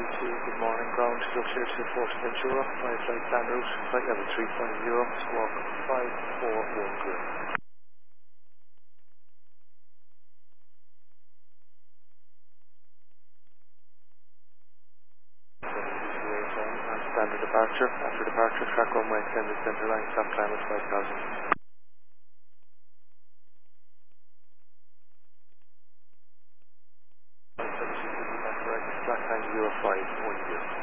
good morning. Ground to clear to Fort Ventura, my flight plan route, flight level 350, squawk 5410. Standard departure. After departure, track runway extended center line, stop climb at 5,000. Flight time 0510.